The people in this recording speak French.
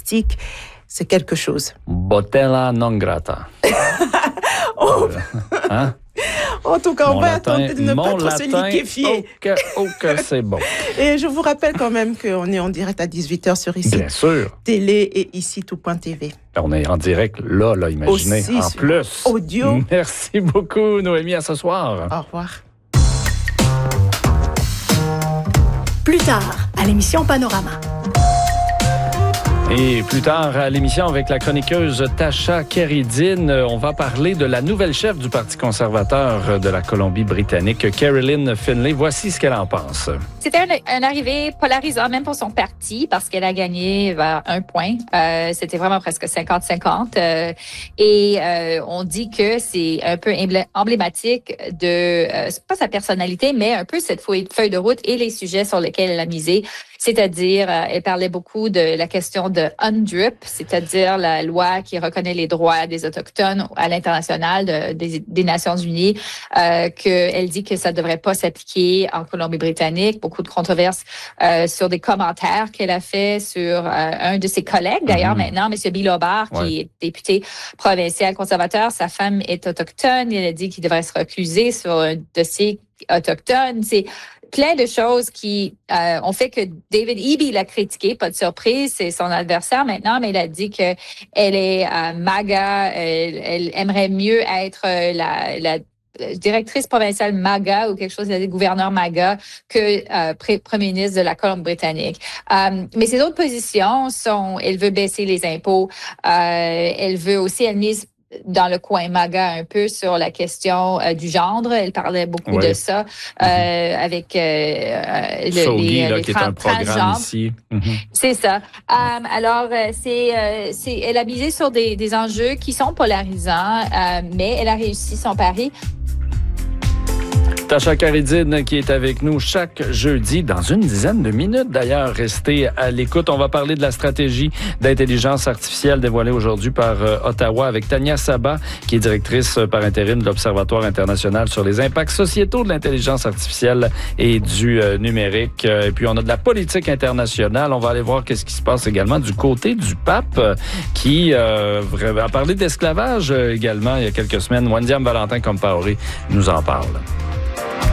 artistique, c'est quelque chose. Botella non grata. Hein? En tout cas, on va tenter de ne pas trop se liquéfier. C'est bon. Et je vous rappelle quand même qu'on est en direct à 18h sur ici. Bien sûr. Télé et ici tout.tv. On est en direct là, imaginez. Aussi, en plus. Audio. Merci beaucoup, Noémie. À ce soir. Au revoir. Plus tard, à l'émission Panorama. Et plus tard à l'émission avec la chroniqueuse Tasha Keridine, on va parler de la nouvelle chef du Parti conservateur de la Colombie-Britannique, Caroline Finlay. Voici ce qu'elle en pense. C'était un arrivée polarisant, même pour son parti, parce qu'elle a gagné vers 1 point. C'était vraiment presque 50-50. On dit que c'est un peu emblématique de, c'est pas sa personnalité, mais un peu cette feuille de route et les sujets sur lesquels elle a misé. C'est-à-dire, elle parlait beaucoup de la question de UNDRIP, c'est-à-dire la loi qui reconnaît les droits des Autochtones à l'international des Nations Unies, qu'elle dit que ça ne devrait pas s'appliquer en Colombie-Britannique. Beaucoup de controverses sur des commentaires qu'elle a fait sur un de ses collègues, d'ailleurs maintenant, M. Bilobar, qui est député provincial conservateur. Sa femme est autochtone. Elle a dit qu'il devrait se recluser sur un dossier autochtone. C'est plein de choses qui ont fait que David Eby l'a critiqué, pas de surprise, c'est son adversaire maintenant, mais il a dit que elle est MAGA, elle aimerait mieux être la directrice provinciale MAGA ou quelque chose, il a dit gouverneur MAGA que premier ministre de la Colombie-Britannique. Mais ses autres positions sont, elle veut baisser les impôts, elle veut aussi, elle mise dans le coin MAGA un peu sur la question du gendre. Elle parlait beaucoup de ça avec les qui est un programme ici. C'est ça. Alors, elle a misé sur des enjeux qui sont polarisants, mais elle a réussi son pari. Tasha Keridine qui est avec nous chaque jeudi dans une dizaine de minutes. D'ailleurs, restez à l'écoute. On va parler de la stratégie d'intelligence artificielle dévoilée aujourd'hui par Ottawa avec Tania Saba, qui est directrice par intérim de l'Observatoire international sur les impacts sociétaux de l'intelligence artificielle et du numérique. Et puis, on a de la politique internationale. On va aller voir qu'est-ce qui se passe également du côté du pape qui a parlé d'esclavage également il y a quelques semaines. Wendiam Valentin Compaoré nous en parle.